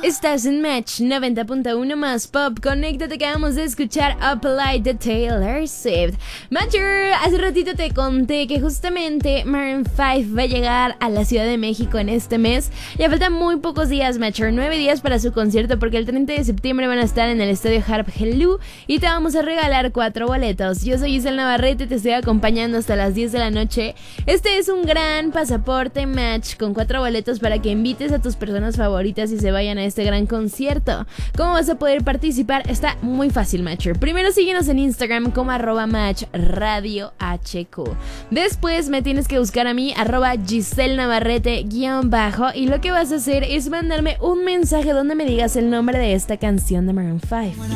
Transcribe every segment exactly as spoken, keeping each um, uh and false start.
Estás en Match noventa punto uno más Pop. Conéctate, que acabamos de escuchar Up Like de Taylor Swift. Matcher, hace ratito te conté que justamente Maroon cinco va a llegar a la Ciudad de México en este mes. Ya faltan muy pocos días, Matcher, nueve días para su concierto, porque el treinta de septiembre van a estar en el estadio Harp Hello y te vamos a regalar cuatro boletos. Yo soy Giselle Navarrete, te estoy acompañando hasta las diez de la noche. Este es un gran pasaporte Match con cuatro boletos para que invites a tus personas favoritas y se vayan a este gran concierto. ¿Cómo vas a poder participar? Está muy fácil, Matcher. Primero síguenos en Instagram como arroba match radio hq. Después me tienes que buscar a mí, arroba Giselle Navarrete guión bajo, y lo que vas a hacer es mandarme un mensaje donde me digas el nombre de esta canción de Maroon cinco.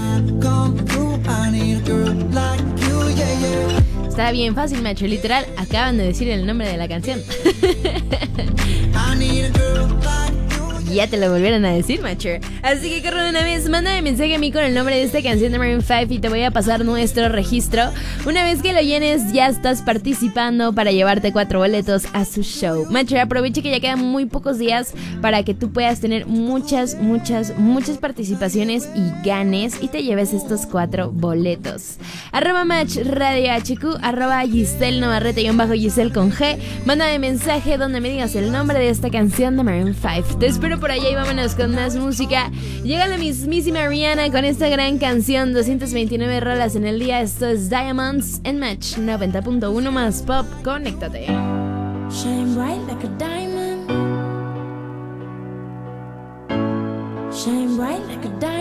Está bien fácil, Matcher. Literal, acaban de decir el nombre de la canción. Ya te lo volvieron a decir, Matcher. Así que corre de una vez, mándame mensaje a mí con el nombre de esta canción de Maroon cinco y te voy a pasar nuestro registro. Una vez que lo llenes, ya estás participando para llevarte cuatro boletos a su show. Matcher, aproveche que ya quedan muy pocos días para que tú puedas tener muchas, muchas, muchas participaciones y ganes y te lleves estos cuatro boletos. Arroba Match Radio H Q, arroba Giselle Navarrete y un bajo Giselle con G. Mándame mensaje donde me digas el nombre de esta canción de Maroon cinco. Te espero por allá y vámonos con más música. Llega la mismísima Rihanna con esta gran canción, doscientas veintinueve rolas en el día. Esto es Diamonds en Match noventa punto uno más Pop. Conéctate. Shine bright like a diamond. Shine bright like a diamond.